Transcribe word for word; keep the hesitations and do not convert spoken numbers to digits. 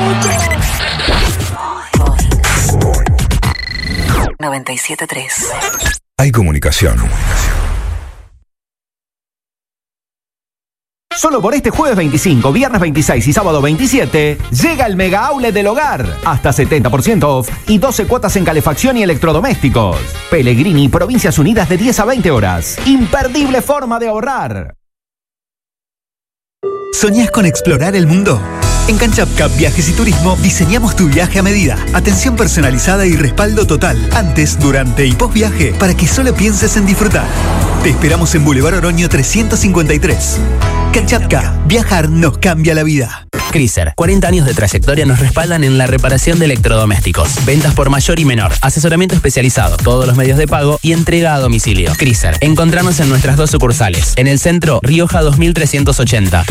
noventa y siete punto tres. Hay comunicación. Solo por este jueves veinticinco, viernes veintiséis y sábado veintisiete, llega el Mega Outlet del Hogar. Hasta setenta por ciento off y doce cuotas en calefacción y electrodomésticos. Pellegrini, Provincias Unidas, de diez a veinte horas. Imperdible forma de ahorrar. ¿Soñás con explorar el mundo? En Canchapcap Viajes y Turismo diseñamos tu viaje a medida. Atención personalizada y respaldo total, antes, durante y post viaje, para que solo pienses en disfrutar. Te esperamos en Boulevard Oroño trescientos cincuenta y tres. Canchapcap, viajar nos cambia la vida. Chrysler, cuarenta años de trayectoria nos respaldan en la reparación de electrodomésticos. Ventas por mayor y menor, asesoramiento especializado, todos los medios de pago y entrega a domicilio. Chrysler, encontrarnos en nuestras dos sucursales. En el centro, Rioja dos mil trescientos ochenta